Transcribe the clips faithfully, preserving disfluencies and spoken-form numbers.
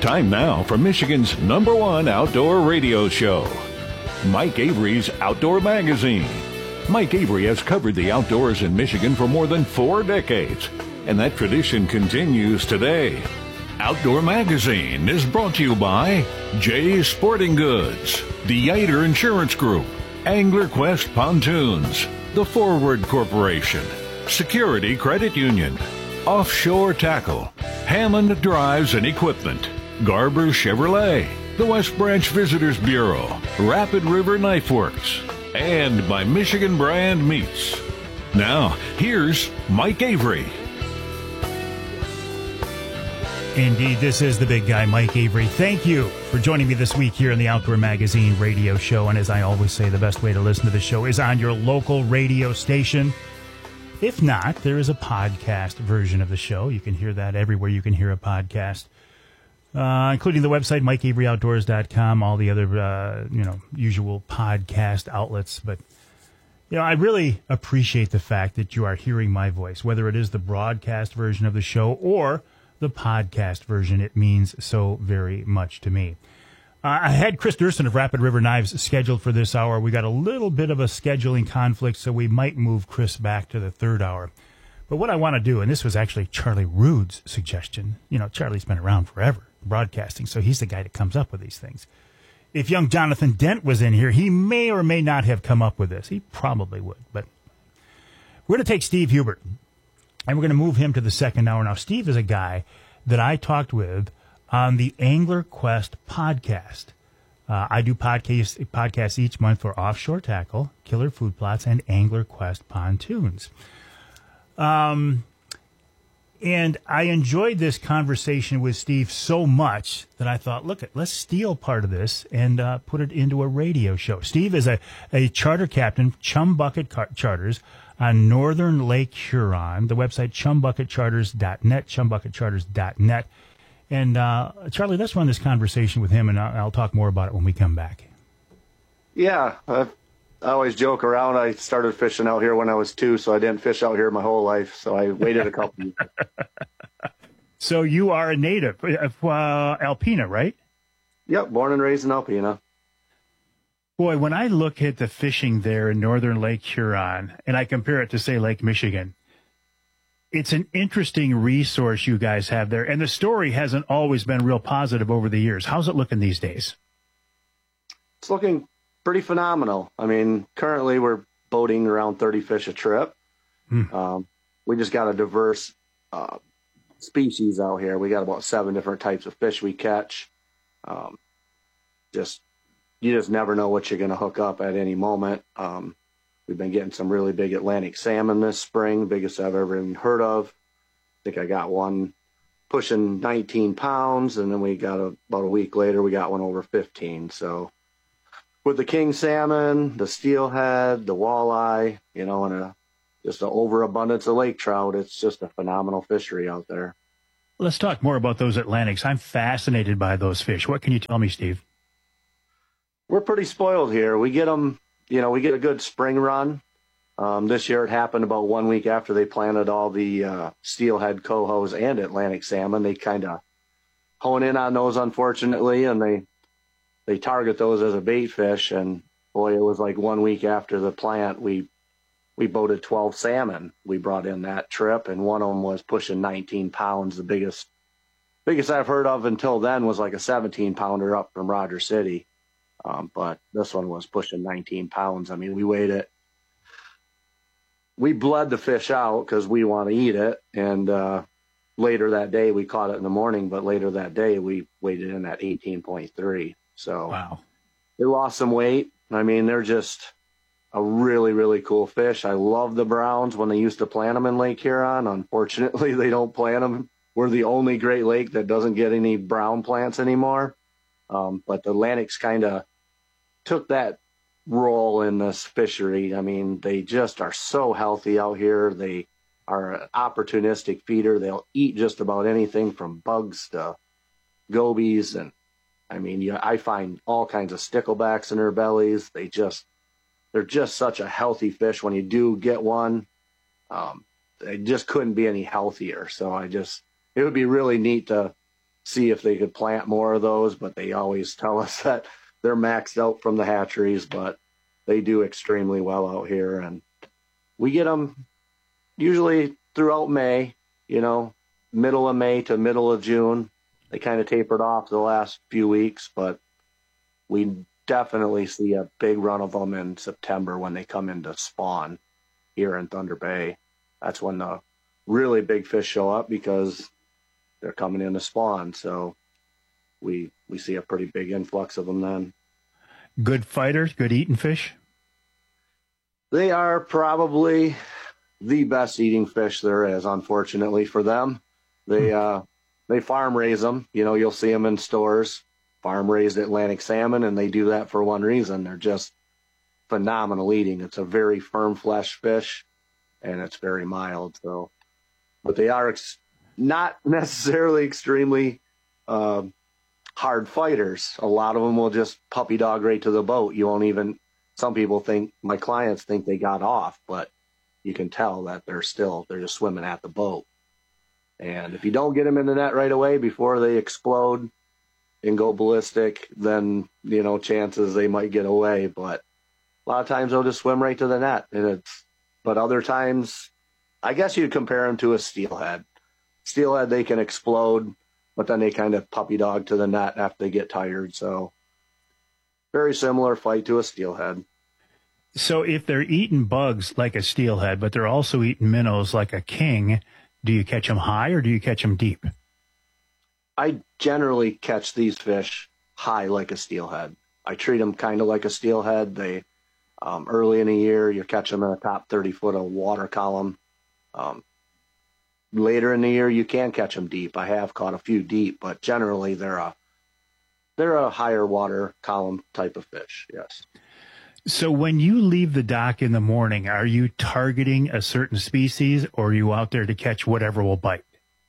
Time now for Michigan's number one outdoor radio show, Mike Avery's Outdoor Magazine. Mike Avery has covered the outdoors in Michigan for more than four decades, and that tradition continues today. Outdoor Magazine is brought to you by Jay's Sporting Goods, the Yater Insurance Group, Angler Quest Pontoons, The Forward Corporation, Security Credit Union, Offshore Tackle, Hammond Drives and Equipment, Garber Chevrolet, the West Branch Visitors Bureau, Rapid River Knife Works, and by Michigan Brand Meats. Now, here's Mike Avery. Indeed, this is the big guy, Mike Avery. Thank you for joining me this week here in the Outdoor Magazine radio show. And as I always say, the best way to listen to the show is on your local radio station. If not, there is a podcast version of the show. You can hear that everywhere you can hear a podcast, uh, including the website, mike avery outdoors dot com, all the other, uh, you know, usual podcast outlets. But, you know, I really appreciate the fact that you are hearing my voice, whether it is the broadcast version of the show or the podcast version. It means so very much to me. Uh, I had Chris Durson of Rapid River Knives scheduled for this hour. We got a little bit of a scheduling conflict, so we might move Chris back to the third hour. But what I want to do, and this was actually Charlie Rude's suggestion. You know, Charlie's been around forever broadcasting, so he's the guy that comes up with these things. If young Jonathan Dent was in here, he may or may not have come up with this. He probably would. But we're going to take Steve Hubert, and we're going to move him to the second hour. Now, Steve is a guy that I talked with on the Angler Quest podcast. Uh, I do podcasts, podcasts each month for Offshore Tackle, Killer Food Plots, and Angler Quest Pontoons. Um, and I enjoyed this conversation with Steve so much that I thought, look, let's steal part of this and uh, put it into a radio show. Steve is a, a charter captain, Chum Bucket Car- Charters, on Northern Lake Huron. The website, chum bucket charters dot net, chum bucket charters dot net. And, uh, Charlie, let's run this conversation with him, and I'll, I'll talk more about it when we come back. Yeah, I, I always joke around. I started fishing out here when I was two, so I didn't fish out here my whole life, so I waited a couple years. So you are a native of uh, Alpena, right? Yep, born and raised in Alpena. Boy, when I look at the fishing there in Northern Lake Huron, and I compare it to, say, Lake Michigan, it's an interesting resource you guys have there. And the story hasn't always been real positive over the years. How's it looking these days? It's looking pretty phenomenal. I mean, currently we're boating around thirty fish a trip. Hmm. Um, we just got a diverse uh, species out here. We got about seven different types of fish we catch. Um, just You just never know what you're going to hook up at any moment. Um, we've been getting some really big Atlantic salmon this spring, biggest I've ever even heard of. I think I got one pushing nineteen pounds, and then we got a, about a week later, we got one over fifteen. So with the king salmon, the steelhead, the walleye, you know, and a, just an overabundance of lake trout, it's just a phenomenal fishery out there. Let's talk more about those Atlantics. I'm fascinated by those fish. What can you tell me, Steve? We're pretty spoiled here. We get them, you know, we get a good spring run. Um, this year it happened about one week after they planted all the uh, steelhead, cohos, and Atlantic salmon. They kind of hone in on those, unfortunately, and they they target those as a bait fish. And, boy, it was like one week after the plant, we we boated twelve salmon we brought in that trip, and one of them was pushing nineteen pounds. The biggest, biggest I've heard of until then was like a seventeen-pounder up from Rogers City. Um, but this one was pushing nineteen pounds. I mean, we weighed it. We bled the fish out because we want to eat it. And uh, later that day, we caught it in the morning. But later that day, we weighed it in at eighteen point three. So wow, they lost some weight. I mean, they're just a really, really cool fish. I love the browns when they used to plant them in Lake Huron. Unfortunately, they don't plant them. We're the only Great Lake that doesn't get any brown plants anymore. Um, but the Atlantics kind of took that role in this fishery. I mean, they just are so healthy out here. They are an opportunistic feeder. They'll eat just about anything from bugs to gobies. And I mean, yeah, I find all kinds of sticklebacks in their bellies. They just, they're just such a healthy fish. When you do get one, um, they just couldn't be any healthier. So I just, it would be really neat to see if they could plant more of those, but they always tell us that they're maxed out from the hatcheries, but they do extremely well out here. And we get them usually throughout May, you know, middle of May to middle of June. They kind of tapered off the last few weeks, but we definitely see a big run of them in September when they come into spawn here in Thunder Bay. That's when the really big fish show up because they're coming in to spawn. So we we see a pretty big influx of them then. Good fighters, good eating fish? They are probably the best eating fish there is, unfortunately for them. They uh, they farm raise them. You know, you'll see them in stores, farm raised Atlantic salmon, and they do that for one reason. They're just phenomenal eating. It's a very firm flesh fish, and it's very mild. So, but they are ex- not necessarily extremely uh, hard fighters. A lot of them will just puppy dog right to the boat. You won't even. Some people think, my clients think they got off, but you can tell that they're still, they're just swimming at the boat. And if you don't get them in the net right away before they explode and go ballistic, then, you know, chances they might get away. But a lot of times they'll just swim right to the net. And it's, but other times, I guess you'd compare them to a steelhead. Steelhead, they can explode, but then they kind of puppy dog to the net after they get tired. So very similar fight to a steelhead. So if they're eating bugs like a steelhead, but they're also eating minnows like a king, do you catch them high or do you catch them deep? I generally catch these fish high like a steelhead. I treat them kind of like a steelhead. They um, early in the year, you catch them in the top thirty foot of water column. Um, later in the year, you can catch them deep. I have caught a few deep, but generally they're a they're a higher water column type of fish. Yes. So when you leave the dock in the morning, are you targeting a certain species or are you out there to catch whatever will bite?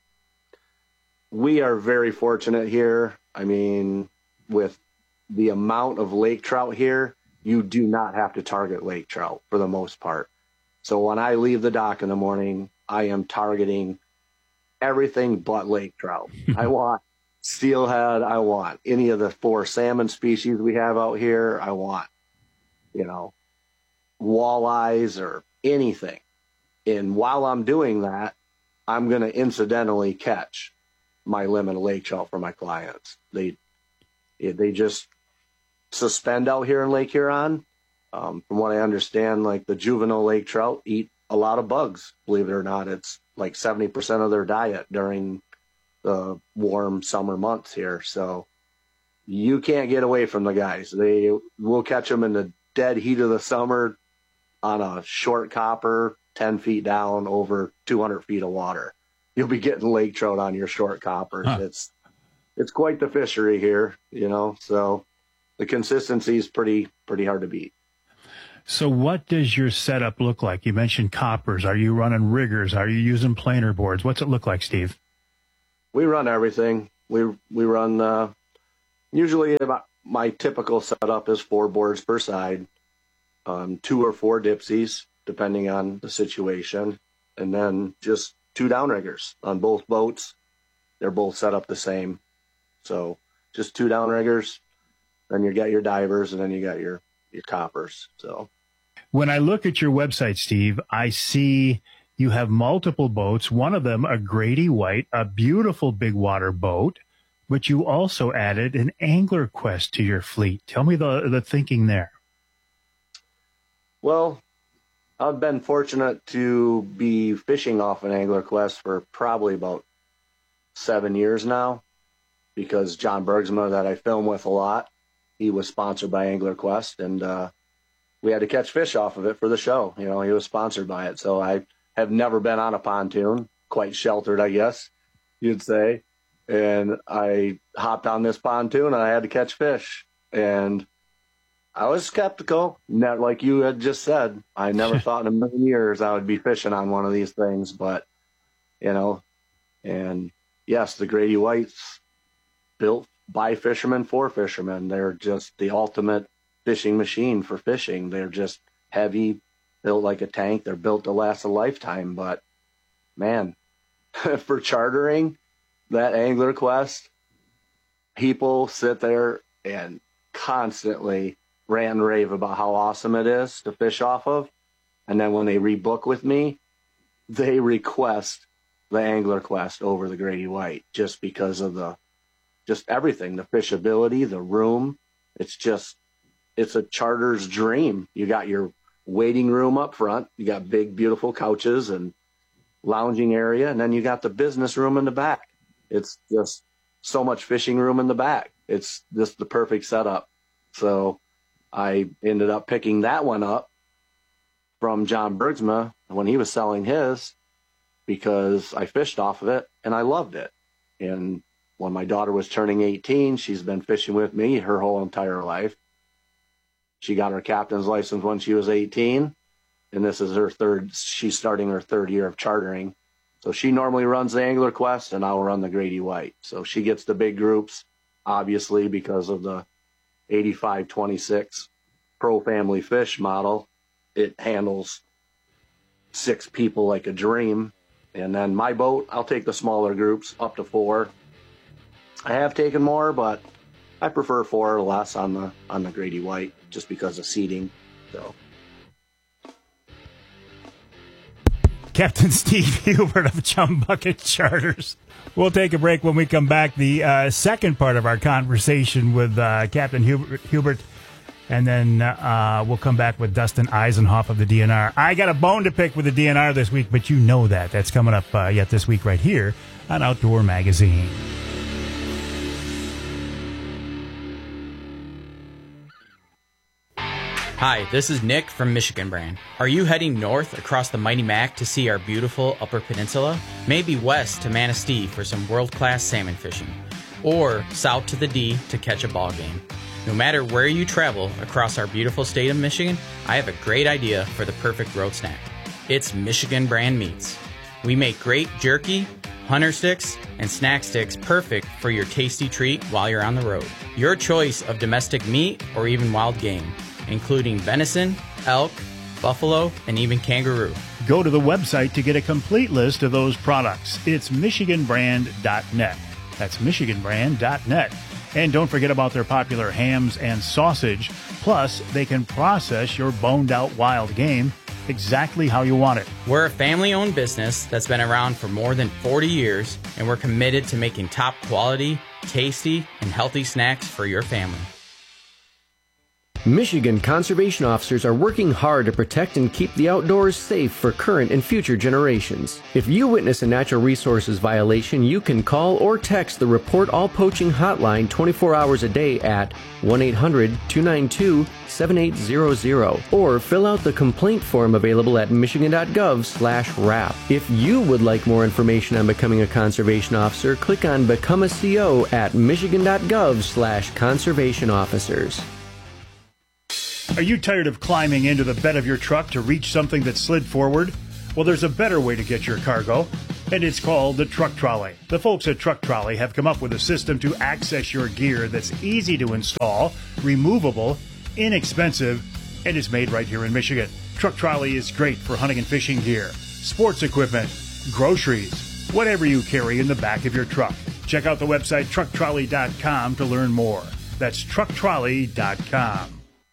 We are very fortunate here. I mean, with the amount of lake trout here, you do not have to target lake trout for the most part. So when I leave the dock in the morning, I am targeting everything but lake trout. I want steelhead. I want any of the four salmon species we have out here. I want, you know, walleyes or anything. And while I'm doing that, I'm going to incidentally catch my limit of lake trout for my clients. They they just suspend out here in Lake Huron. Um, from what I understand, like the juvenile lake trout eat a lot of bugs. Believe it or not, it's like seventy percent of their diet during the warm summer months here. So you can't get away from the guys. They will catch them in the dead heat of the summer on a short copper, ten feet down over two hundred feet of water. You'll be getting lake trout on your short coppers. Huh. It's, it's quite the fishery here, you know, so the consistency is pretty, pretty hard to beat. So what does your setup look like? You mentioned coppers. Are you running riggers? Are you using planer boards? What's it look like, Steve? We run everything. We, we run, uh, usually about my typical setup is four boards per side, um, two or four dipsies, depending on the situation. And then just two downriggers on both boats. They're both set up the same. So just two downriggers, then you got your divers, and then you got your, your coppers. So when I look at your website, Steve, I see you have multiple boats. One of them, a Grady White, a beautiful big water boat, but you also added an Angler Quest to your fleet. Tell me the, the thinking there. Well, I've been fortunate to be fishing off an Angler Quest for probably about seven years now, because John Bergsma, that I film with a lot, he was sponsored by Angler Quest, and uh, we had to catch fish off of it for the show. You know, he was sponsored by it. So I have never been on a pontoon, quite sheltered, I guess you'd say. And I hopped on this pontoon and I had to catch fish. And I was skeptical, not like you had just said. I never thought in a million years I would be fishing on one of these things, but, you know, and yes, the Grady Whites built by fishermen for fishermen. They're just the ultimate fishing machine for fishing. They're just heavy, built like a tank. They're built to last a lifetime, but man, for chartering, that Angler Quest people sit there and constantly rant and rave about how awesome it is to fish off of. And then when they rebook with me, they request the Angler Quest over the Grady White just because of the, just everything, the fishability, the room. It's just, it's a charter's dream. You got your waiting room up front. You got big, beautiful couches and lounging area. And then you got the business room in the back. It's just so much fishing room in the back. It's just the perfect setup. So I ended up picking that one up from John Bergsma when he was selling his, because I fished off of it and I loved it. And when my daughter was turning eighteen, she's been fishing with me her whole entire life. She got her captain's license when she was eighteen, and this is her third, she's starting her third year of chartering. So she normally runs the Angler Quest and I'll run the Grady White. So she gets the big groups, obviously, because of the eighty-five twenty-six Pro Family Fish model. It handles six people like a dream. And then my boat, I'll take the smaller groups up to four. I have taken more, but I prefer four or less on the on the Grady White just because of seating. So, Captain Steve Hubert of Chum Bucket Charters. We'll take a break. When we come back, the uh, second part of our conversation with uh, Captain Hubert, Hubert, and then uh, we'll come back with Dustin Eisenhoff of the D N R. I got a bone to pick with the D N R this week, but you know that. That's coming up uh, yet this week right here on Outdoor Magazine. Hi, this is Nick from Michigan Brand. Are you heading north across the Mighty Mac to see our beautiful Upper Peninsula? Maybe west to Manistee for some world-class salmon fishing? Or south to the D to catch a ball game? No matter where you travel across our beautiful state of Michigan, I have a great idea for the perfect road snack. It's Michigan Brand Meats. We make great jerky, hunter sticks, and snack sticks perfect for your tasty treat while you're on the road. Your choice of domestic meat or even wild game, including venison, elk, buffalo, and even kangaroo. Go to the website to get a complete list of those products. It's michigan brand dot net. That's michigan brand dot net. And don't forget about their popular hams and sausage. Plus, they can process your boned-out wild game exactly how you want it. We're a family-owned business that's been around for more than forty years, and we're committed to making top quality, tasty, and healthy snacks for your family. Michigan conservation officers are working hard to protect and keep the outdoors safe for current and future generations. If you witness a natural resources violation, you can call or text the Report All Poaching hotline twenty-four hours a day at one eight hundred two nine two seven eight zero zero or fill out the complaint form available at michigan dot gov slash rap. If you would like more information on becoming a conservation officer, click on Become a C O at michigan dot gov slash conservation officers. Are you tired of climbing into the bed of your truck to reach something that slid forward? Well, there's a better way to get your cargo, and it's called the Truck Trolley. The folks at Truck Trolley have come up with a system to access your gear that's easy to install, removable, inexpensive, and is made right here in Michigan. Truck Trolley is great for hunting and fishing gear, sports equipment, groceries, whatever you carry in the back of your truck. Check out the website truck trolley dot com to learn more. That's truck trolley dot com.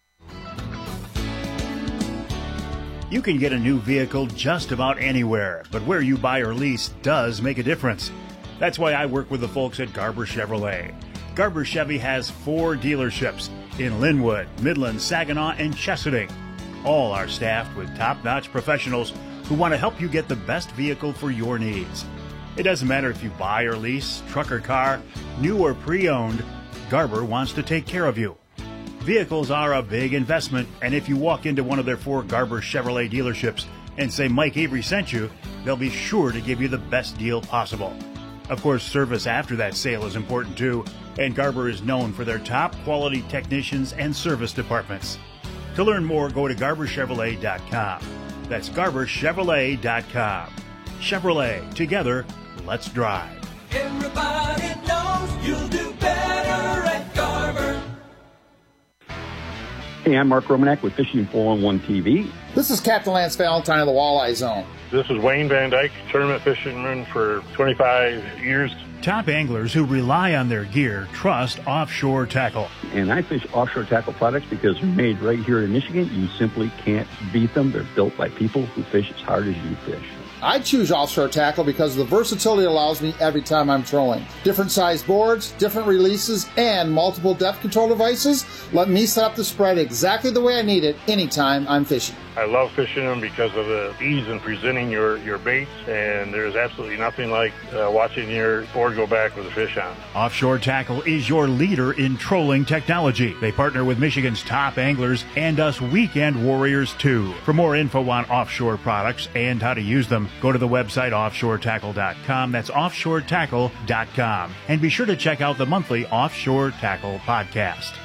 You can get a new vehicle just about anywhere, but where you buy or lease does make a difference. That's why I work with the folks at Garber Chevrolet. Garber Chevy has four dealerships in Linwood, Midland, Saginaw, and Chesaning. All are staffed with top-notch professionals who want to help you get the best vehicle for your needs. It doesn't matter if you buy or lease, truck or car, new or pre-owned, Garber wants to take care of you. Vehicles are a big investment, and if you walk into one of their four Garber Chevrolet dealerships and say Mike Avery sent you, they'll be sure to give you the best deal possible. Of course, service after that sale is important too, and Garber is known for their top quality technicians and service departments. To learn more, go to garber chevrolet dot com. That's garber chevrolet dot com. Chevrolet, together, let's drive. Everybody knows you'll do better at Garber. Hey, I'm Mark Romanek with Fishing four one one T V. This is Captain Lance Valentine of the Walleye Zone. This is Wayne Van Dyke, tournament fisherman for twenty-five years. Top anglers who rely on their gear trust Offshore Tackle. And I fish Offshore Tackle products because they're made right here in Michigan. You simply can't beat them. They're built by people who fish as hard as you fish. I choose Offshore Tackle because of the versatility it allows me every time I'm trolling. Different size boards, different releases, and multiple depth control devices let me set up the spread exactly the way I need it anytime I'm fishing. I love fishing them because of the ease in presenting your, your baits, and there's absolutely nothing like uh, watching your board go back with a fish on. Offshore Tackle is your leader in trolling technology. They partner with Michigan's top anglers and us weekend warriors too. For more info on offshore products and how to use them, go to the website offshore tackle dot com. That's offshore tackle dot com. And be sure to check out the monthly Offshore Tackle podcast.